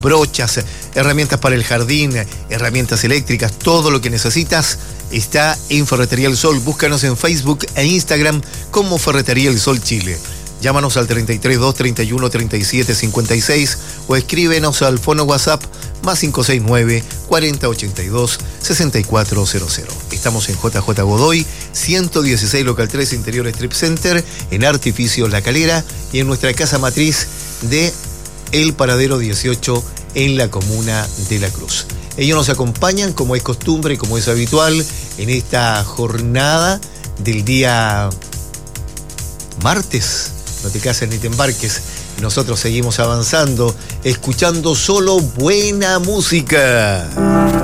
brochas, herramientas para el jardín, herramientas eléctricas, todo lo que necesitas está en Ferretería El Sol. Búscanos en Facebook e Instagram como Ferretería El Sol Chile. Llámanos al 332 31 37 56 o escríbenos al fono WhatsApp más 569 40 82 6400. Estamos en JJ Godoy, 116 Local 3 Interior Strip Center, en Artificios La Calera y en nuestra casa matriz de El Paradero 18 en la comuna de La Cruz. Ellos nos acompañan, como es costumbre y como es habitual, en esta jornada del día martes. No te cases ni te embarques. Nosotros seguimos avanzando, escuchando solo buena música.